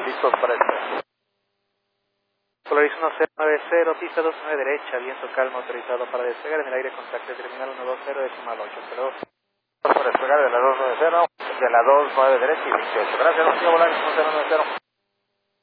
listos para este. Polaris 1090, pista 29 derecha, viento calmo autorizado para despegar en el aire, contacto terminal 120, decimal 8, perdón. Para despegar de la 290, de la 29 derecha y 28. Gracias, Polaris 1090.